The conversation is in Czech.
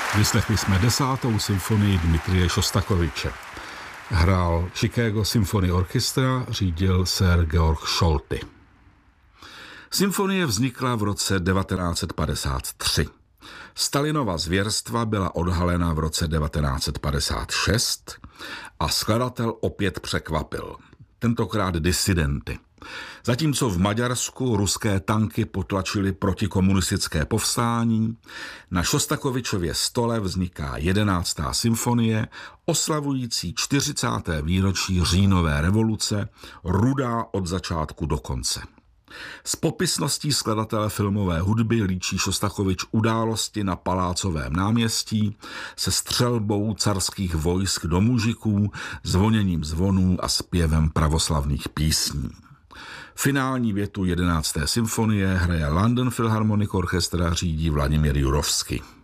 Vyslechli jsme 10. symfonii Dmitrije Šostakoviče. Hrál Chicago Symphony Orchestra, řídil Sir Georg Scholty. Symfonie vznikla v roce 1953. Stalinova zvěrstva byla odhalena v roce 1956 a skladatel opět překvapil. Tentokrát disidenty. Zatímco v Maďarsku ruské tanky potlačily protikomunistické povstání, na Šostakovičově stole vzniká 11. symfonie, oslavující 40. výročí říjnové revoluce, rudá od začátku do konce. S popisností skladatele filmové hudby líčí Šostakovič události na Palácovém náměstí se střelbou carských vojsk do mužiků, zvoněním zvonů a zpěvem pravoslavných písní. Finální větu 11. symfonie hraje London Philharmonic Orchestra, řídí Vladimír Jurovský.